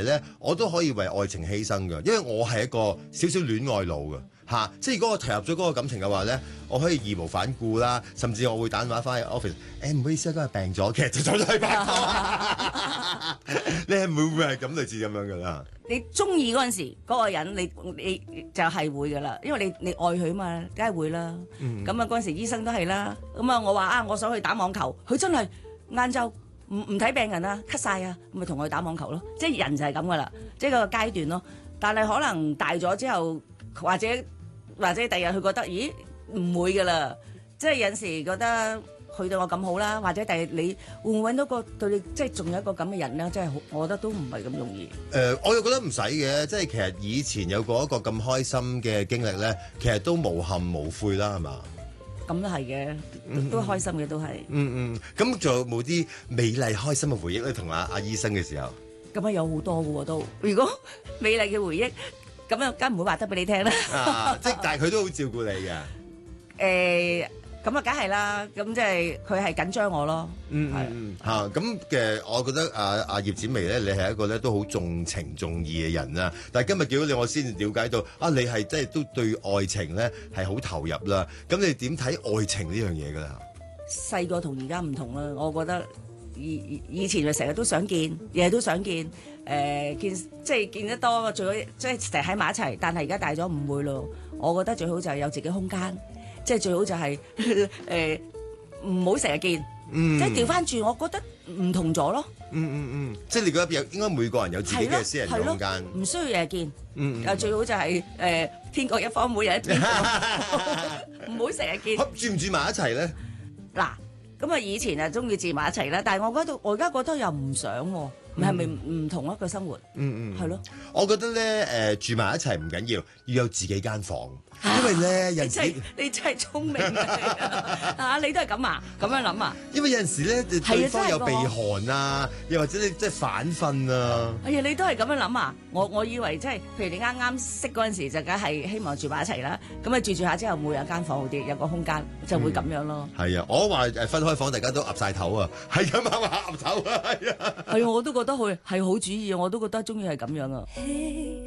咧，我都可以為愛情犧牲嘅，因為我係一個少少戀愛腦嘅。即係如果我投入咗嗰個感情嘅話咧，我可以義無反顧啦，甚至我會打電話翻去 office，唔好意思啊，今日病咗，其實就走咗去拍拖。你係會唔會係咁類似咁樣噶啦？ 你中意嗰陣時嗰個人，你就係會噶啦，因為你愛佢嘛，梗係會啦。咁啊嗰陣時醫生都係啦。咁啊我話我想去打網球，佢真係晏晝唔睇病人啊，咳晒啊，咁咪同佢打網球咯。即係人就係咁噶啦，即係個階段咯。但係可能大咗之後，或者第日佢覺得，咦唔會噶啦，即係有陣時覺得佢對我咁好啦，或者第日你會唔會揾到個對你即係仲有一個咁嘅人咧？即係我覺得都唔係咁容易。 我又覺得唔使嘅，即係其實以前有過一個咁開心嘅經歷咧，其實都無憾無悔啦，係嘛？ 咁都係嘅，都開心嘅都係。 咁仲有冇啲美麗開心嘅回憶咧？同阿醫生嘅時候， 咁啊有好多嘅喎都。如果美麗嘅回憶，咁啊梗唔會話得俾你聽啦。 即係但係佢都好照顧你嘅。 咁啊，梗係啦，咁即係佢係緊張我咯。 咁嘅，我覺得阿葉展薇咧，你係一個咧都好重情重義嘅人啦。但係今日見到你，我先了解到你係即係都對愛情咧係好投入啦。咁你點睇愛情呢樣嘢㗎啦？ 細個同而家唔同啦，我覺得以前就成日都想見，日日都想見，即係見得多，最好即係成日喺埋一齊。但係而家大咗唔會咯，我覺得最好就係有自己空間。即係最好就係唔好成日見，即係調翻轉，我覺得唔同咗咯。 即係你覺得應該每個人有自己嘅私人空間， 唔需要日日見。最好就係天各一方，每日一邊，唔好成日見。 住唔住埋一齊咧？ 嗱，咁啊以前啊中意住埋一齊啦，但係我而家覺得又唔想喎。係咪唔同一個生活？係咯。我覺得咧住埋一齊唔緊要，要有自己間房，因為咧有陣時你真係聰明你都係咁啊？咁樣諗啊？ 因為有陣時咧對方有鼻鼾啊，又或者你即係反瞓啊。 哎呀，你都係咁樣諗啊？我以為即係，譬如你啱啱識嗰陣時就梗係希望住埋一齊啦。咁啊住下之後會有間房好啲，有個空間就會咁樣咯。 係啊，我話分開房，大家都岌晒頭啊，係咁啱話岌頭啊，係啊。 係我都覺得佢係好主意，我都覺得中意係咁樣啊。